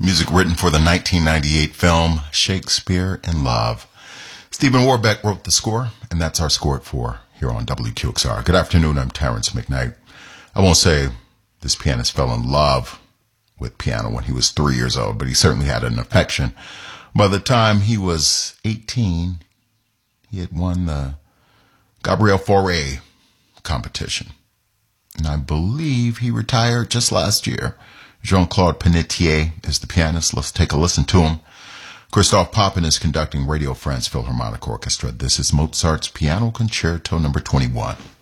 Music written for the 1998 film Shakespeare in Love. Stephen Warbeck wrote the score, and that's our score at 4 here on WQXR. Good afternoon, I'm Terrence McKnight. I won't say this pianist fell in love with piano when he was 3 years old, but he certainly had an affection. By the time he was 18, he had won the Gabriel Fauré competition. And I believe he retired just last year. Jean-Claude Panetier is the pianist. Let's take a listen to him. Christophe Poppin is conducting Radio France Philharmonic Orchestra. This is Mozart's Piano Concerto number 21.